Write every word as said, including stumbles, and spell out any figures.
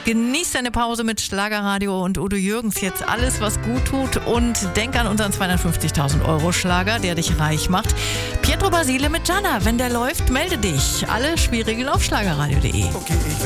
Genieß deine Pause mit Schlagerradio und Udo Jürgens. Jetzt alles, was gut tut. Und denk an unseren zweihundertfünfzigtausend Euro Schlager, der dich reich macht. Pietro Basile mit Gianna. Wenn der läuft, melde dich. Alle Spielregeln auf schlagerradio punkt de. Okay.